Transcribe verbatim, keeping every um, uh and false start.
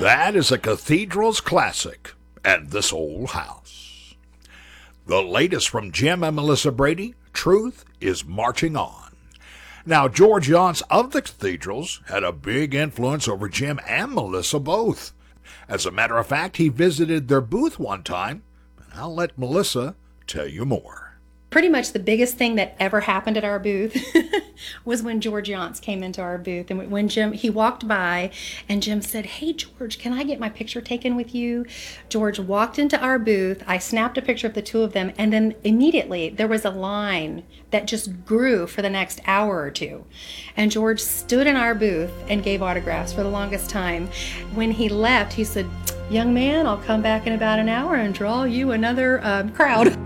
That is a Cathedrals classic, and this old house. The latest from Jim and Melissa Brady, Truth is Marching On. Now, George Younce of the Cathedrals had a big influence over Jim and Melissa both. As a matter of fact, he visited their booth one time, and I'll let Melissa tell you more. Pretty much the biggest thing that ever happened at our booth was when George Younce came into our booth. And when Jim, he walked by and Jim said, "Hey, George, can I get my picture taken with you?" George walked into our booth. I snapped a picture of the two of them. And then immediately there was a line that just grew for the next hour or two. And George stood in our booth and gave autographs for the longest time. When he left, he said, "Young man, I'll come back in about an hour and draw you another um, crowd."